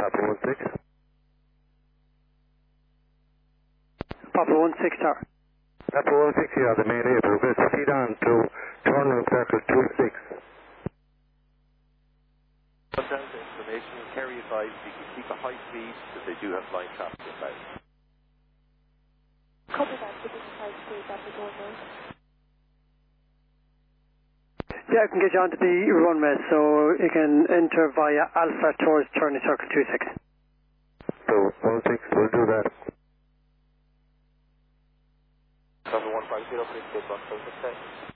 Papa 16. Papa 16 Tower. Papa 16, you have the main air. Progress proceed on to Terminal Circle 26. Down to information, carry advice, you can keep a high speed because they do have flying traffic inbound. Copy that, keep it high speed, that's the door now. Yeah, I can get you onto the runway, so you can enter via Alpha towards Turning Circle 26. So 16, we'll do that. Cover 150, please take box 76.